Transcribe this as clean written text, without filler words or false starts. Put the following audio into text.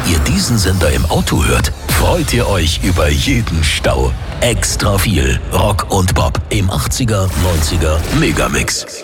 ihr diesen Sender im Auto hört, freut ihr euch über jeden Stau. Extra viel Rock und Pop im 80er, 90er Megamix.